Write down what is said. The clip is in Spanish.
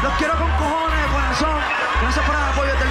Los quiero con cojones de corazón. Gracias por el apoyo.